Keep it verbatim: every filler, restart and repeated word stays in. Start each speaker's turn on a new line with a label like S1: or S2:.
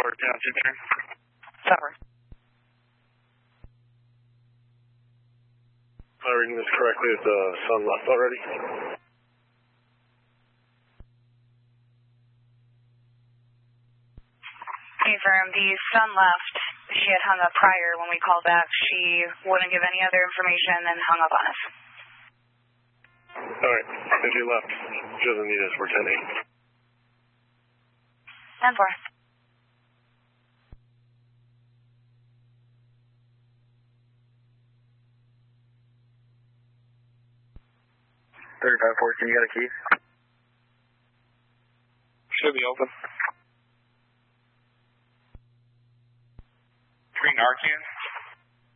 S1: four, down two there.
S2: Cover.
S3: Am I reading this correctly? Is the sun left already?
S2: Confirm, the sun left. She had hung up prior when we called back. She wouldn't give any other information and then hung up on us.
S3: Alright, if she left, she doesn't need us. We're ten eight.
S2: ten four.
S4: thirty-five fourteen, you got a key?
S1: Should be open. Three Narcan.